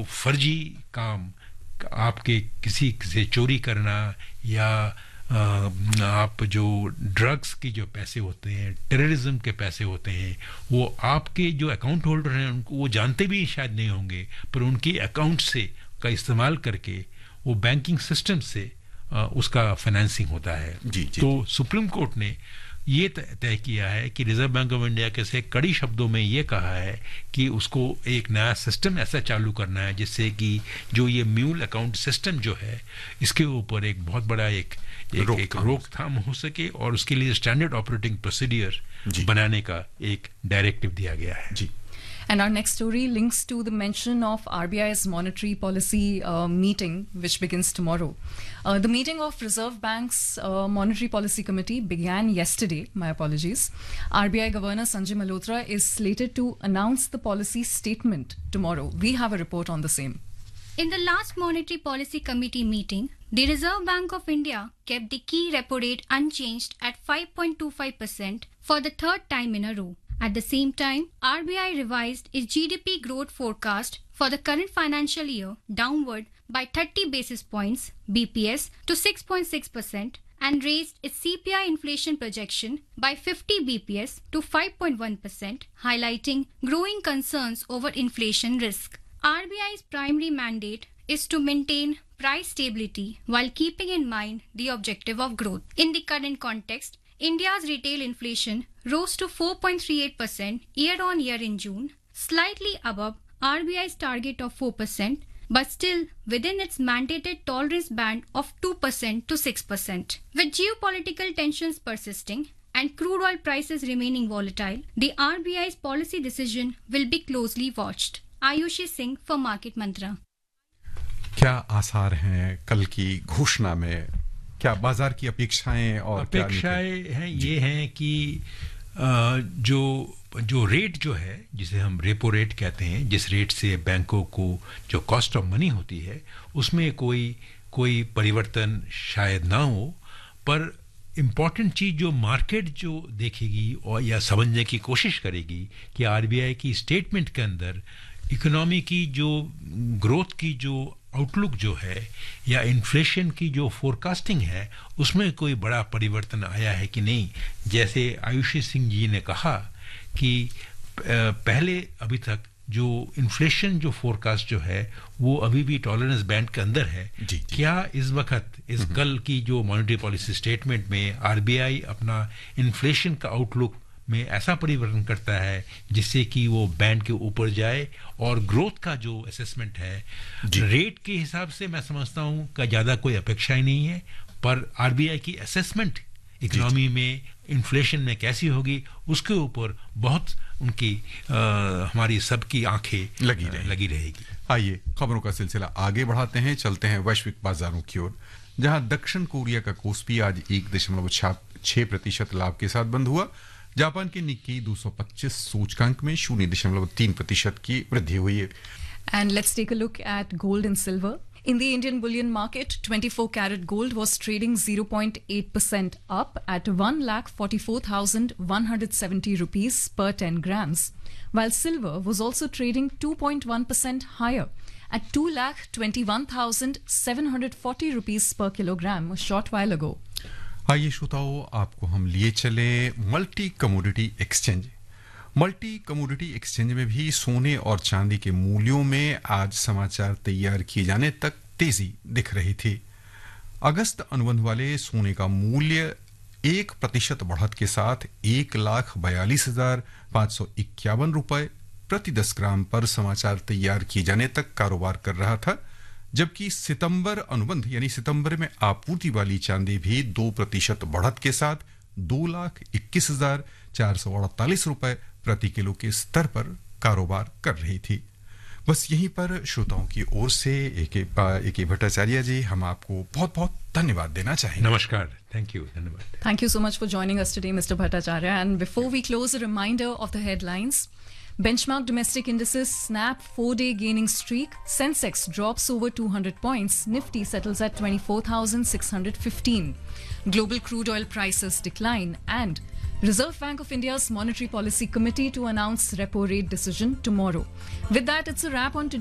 फर्जी काम, आपके किसी से चोरी करना या आप जो ड्रग्स की जो पैसे होते हैं, टेररिज्म के पैसे होते हैं, वो आपके जो अकाउंट होल्डर हैं उनको वो जानते भी शायद नहीं होंगे, पर उनके अकाउंट से का इस्तेमाल करके वो बैंकिंग सिस्टम से उसका फाइनेंसिंग होता है। तो सुप्रीम कोर्ट ने ये तय किया है कि रिजर्व बैंक ऑफ इंडिया के से कड़ी शब्दों में ये कहा है कि उसको एक नया सिस्टम ऐसा चालू करना है जिससे कि जो ये म्यूल अकाउंट सिस्टम जो है इसके ऊपर एक बहुत बड़ा एक रोकथाम हो सके और उसके लिए स्टैंडर्ड ऑपरेटिंग प्रोसीडियर बनाने का एक डायरेक्टिव दिया गया है। जी। And our next story links to the mention of RBI's monetary policy meeting, which begins tomorrow. The meeting of Reserve Bank's Monetary Policy Committee began yesterday. My apologies. RBI Governor Sanjay Malhotra is slated to announce the policy statement tomorrow. We have a report on the same. In the last Monetary Policy Committee meeting, the Reserve Bank of India kept the key repo rate unchanged at 5.25% for the third time in a row. At the same time, RBI revised its GDP growth forecast for the current financial year downward by 30 basis points (BPS) to 6.6% and raised its CPI inflation projection by 50 BPS to 5.1%, highlighting growing concerns over inflation risk. RBI's primary mandate is to maintain price stability while keeping in mind the objective of growth. In the current context, India's retail inflation rose to 4.38% year-on-year in June, slightly above RBI's target of 4%, but still within its mandated tolerance band of 2% to 6%. With geopolitical tensions persisting and crude oil prices remaining volatile, the RBI's policy decision will be closely watched. Ayushi Singh for Market Mantra. क्या आसार हैं कल की घोषणा में? क्या बाजार की अपेक्षाएं हैं ये हैं कि जो रेट जो है जिसे हम रेपो रेट कहते हैं, जिस रेट से बैंकों को जो कॉस्ट ऑफ मनी होती है उसमें कोई परिवर्तन शायद ना हो, पर इम्पॉर्टेंट चीज़ जो मार्केट जो देखेगी और या समझने की कोशिश करेगी कि आरबीआई की स्टेटमेंट के अंदर इकोनॉमी की जो ग्रोथ की जो आउटलुक जो है या इन्फ्लेशन की जो फोरकास्टिंग है उसमें कोई बड़ा परिवर्तन आया है कि नहीं। जैसे आयुषी सिंह जी ने कहा कि पहले अभी तक जो इन्फ्लेशन जो फोरकास्ट जो है वो अभी भी टॉलरेंस बैंड के अंदर है। क्या इस वक्त इस कल की जो मॉनेटरी पॉलिसी स्टेटमेंट में आरबीआई अपना इन्फ्लेशन का आउटलुक में ऐसा परिवर्तन करता है जिससे कि वो बैंड के ऊपर जाए और ग्रोथ का जो असेसमेंट है रेट के हिसाब से मैं समझता हूं कि ज़्यादा कोई अपेक्षा ही नहीं है, पर आरबीआई की असेसमेंट इकोनॉमी में इन्फ्लेशन में कैसी होगी उसके ऊपर बहुत उनकी हमारी सबकी आंखें लगी रहेगी। आइए खबरों का सिलसिला आगे बढ़ाते हैं, चलते हैं वैश्विक बाजारों की ओर, जहां दक्षिण कोरिया का कोस्पी आज 1.6% लाभ के साथ बंद हुआ। जापान के निक्की 225 सूचकांक में 0.3% की वृद्धि हुई है। And let's take a look at gold and silver. In the Indian bullion market, 24-karat gold was trading 0.8% up at 1,44,170 rupees per 10 grams, while silver was also trading 2.1% higher at 2,21,740 rupees per kilogram a short while ago. आइए श्रोताओं, आपको हम लिए चले multi commodity exchange. Multi commodity exchange में भी सोने और चांदी के मूल्यों में आज समाचार तैयार किए जाने तक तेजी दिख रही थी। अगस्त अनुबंध वाले सोने का मूल्य 1% बढ़त के साथ 1,42,551 रुपए प्रति 10 ग्राम पर समाचार तैयार किए जाने तक कारोबार कर रहा था, जबकि सितंबर अनुबंध यानी सितंबर में आपूर्ति वाली चांदी भी 2% बढ़त के साथ 2,21,448 रुपए प्रति किलो के स्तर पर कारोबार कर रही थी। बस यहीं पर श्रोताओं की ओर से ए.के. भट्टाचार्य जी, हम आपको बहुत बहुत धन्यवाद देना चाहेंगे। नमस्कार, थैंक यू, धन्यवाद। Thank you so much for joining us today, Mr. Bhattacharya. And before we close, a reminder of the headlines. Benchmark domestic indices snap 4-day gaining streak. Sensex drops over 200 points. Nifty settles at 24,615. Global crude oil prices decline. And Reserve Bank of India's Monetary Policy Committee to announce repo rate decision tomorrow. With that, it's a wrap on today.